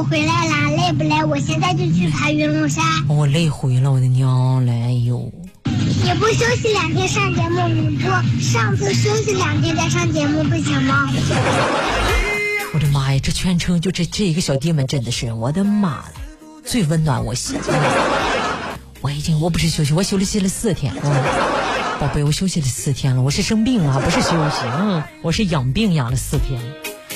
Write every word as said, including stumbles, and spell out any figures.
我回来啦，累不累？我现在就去爬云龙山。 我累毁了，我的娘嘞！哎呦， 你不休息两天上节目，你不上次休息两天再上节目不行吗？ 我的妈呀，这全程就这这一个小弟们真的是我的妈了，最温暖我心。我已经我不是休息，我休息了四天。嗯，宝贝，我休息了四天了，我是生病了，不是休息。嗯，我是养病养了四天。